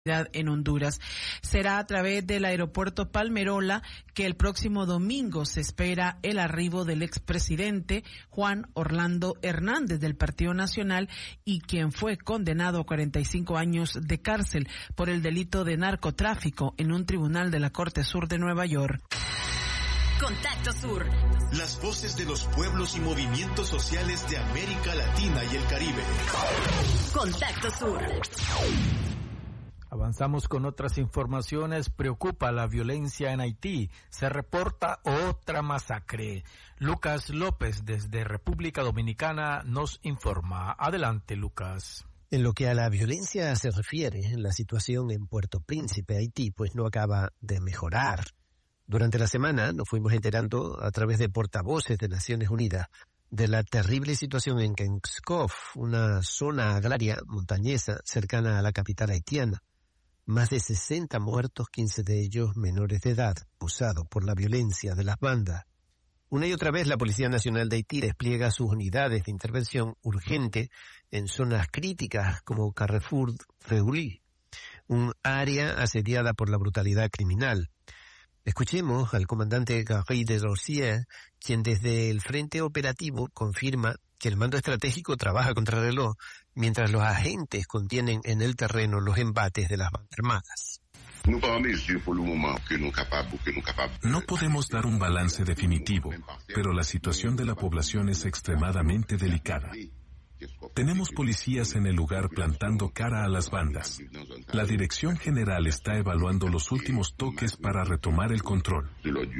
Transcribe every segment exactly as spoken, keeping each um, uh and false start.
en Honduras. Será a través del aeropuerto Palmerola que el próximo domingo se espera el arribo del expresidente Juan Orlando Hernández del Partido Nacional y quien fue condenado a cuarenta y cinco años de cárcel por el delito de narcotráfico en un tribunal de la Corte Sur de Nueva York. Contacto Sur. Las voces de los pueblos y movimientos sociales de América Latina y el Caribe. Contacto Sur. Avanzamos con otras informaciones. Preocupa la violencia en Haití. Se reporta otra masacre. Lucas López desde República Dominicana nos informa. Adelante, Lucas. En lo que a la violencia se refiere, la situación en Puerto Príncipe, Haití, pues no acaba de mejorar. Durante la semana nos fuimos enterando a través de portavoces de Naciones Unidas de la terrible situación en Kenskov, una zona agraria montañesa cercana a la capital haitiana. Más de sesenta muertos, quince de ellos menores de edad, acusados por la violencia de las bandas. Una y otra vez la Policía Nacional de Haití despliega sus unidades de intervención urgente en zonas críticas como Carrefour Freuli, un área asediada por la brutalidad criminal. Escuchemos al comandante Gary de Rossier, quien desde el frente operativo confirma que el mando estratégico trabaja contra reloj, mientras los agentes contienen en el terreno los embates de las bandas armadas. No podemos dar un balance definitivo, pero la situación de la población es extremadamente delicada. Tenemos policías en el lugar plantando cara a las bandas. La Dirección General está evaluando los últimos toques para retomar el control.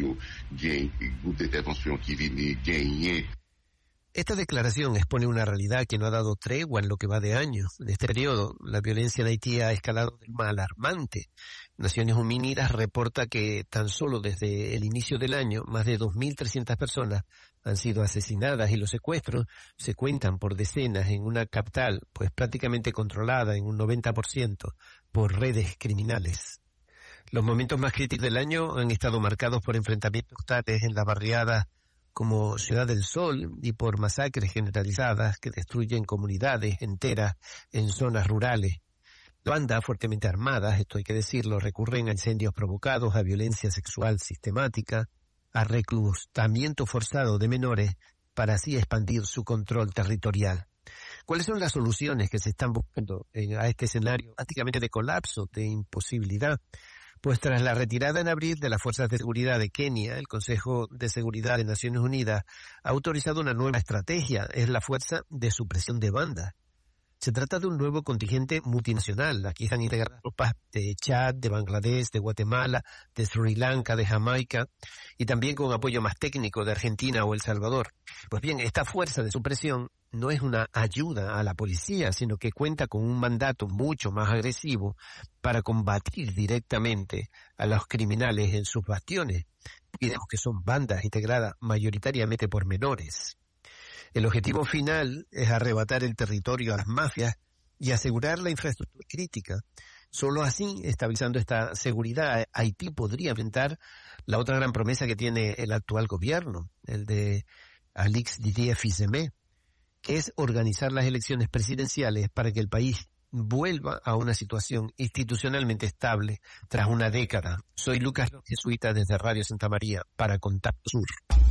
Esta declaración expone una realidad que no ha dado tregua en lo que va de año. En este periodo, la violencia en Haití ha escalado de forma alarmante. Naciones Unidas reporta que tan solo desde el inicio del año, más de dos mil trescientas personas han sido asesinadas y los secuestros se cuentan por decenas en una capital, pues prácticamente controlada en un noventa por ciento por redes criminales. Los momentos más críticos del año han estado marcados por enfrentamientos tales en las barriadas como Ciudad del Sol y por masacres generalizadas que destruyen comunidades enteras en zonas rurales. Bandas fuertemente armadas, esto hay que decirlo, recurren a incendios provocados, a violencia sexual sistemática, a reclutamiento forzado de menores para así expandir su control territorial. ¿Cuáles son las soluciones que se están buscando a este escenario prácticamente de colapso, de imposibilidad? Pues tras la retirada en abril de las Fuerzas de Seguridad de Kenia, el Consejo de Seguridad de Naciones Unidas ha autorizado una nueva estrategia, es la Fuerza de Supresión de Bandas. Se trata de un nuevo contingente multinacional. Aquí están integradas tropas de Chad, de Bangladesh, de Guatemala, de Sri Lanka, de Jamaica y también con apoyo más técnico de Argentina o El Salvador. Pues bien, esta fuerza de supresión no es una ayuda a la policía, sino que cuenta con un mandato mucho más agresivo para combatir directamente a los criminales en sus bastiones. Digamos que son bandas integradas mayoritariamente por menores. El objetivo final es arrebatar el territorio a las mafias y asegurar la infraestructura crítica. Solo así, estabilizando esta seguridad, Haití podría enfrentar la otra gran promesa que tiene el actual gobierno, el de Alix Didier Fils-Aimé, que es organizar las elecciones presidenciales para que el país vuelva a una situación institucionalmente estable tras una década. Soy Lucas Jesuita desde Radio Santa María para Contacto Sur.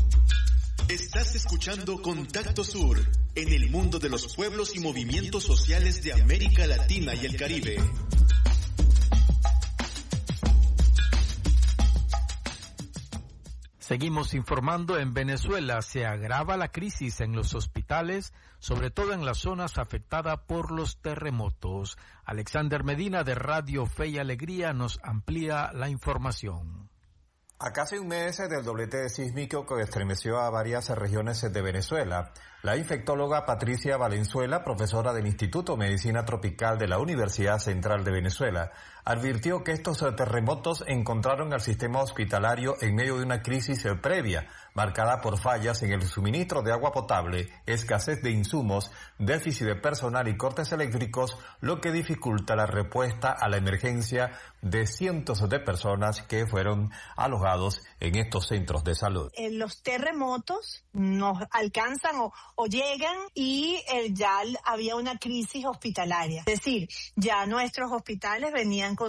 Estás escuchando Contacto Sur, en el mundo de los pueblos y movimientos sociales de América Latina y el Caribe. Seguimos informando. En Venezuela se agrava la crisis en los hospitales, sobre todo en las zonas afectadas por los terremotos. Alexander Medina de Radio Fe y Alegría nos amplía la información. A casi un mes del doblete sísmico que estremeció a varias regiones de Venezuela, la infectóloga Patricia Valenzuela, profesora del Instituto de Medicina Tropical de la Universidad Central de Venezuela, advirtió que estos terremotos encontraron al sistema hospitalario en medio de una crisis previa, marcada por fallas en el suministro de agua potable, escasez de insumos, déficit de personal y cortes eléctricos, lo que dificulta la respuesta a la emergencia de cientos de personas que fueron alojados en estos centros de salud. Eh, los terremotos nos alcanzan o, o llegan y eh, ya había una crisis hospitalaria. Es decir, ya nuestros hospitales venían con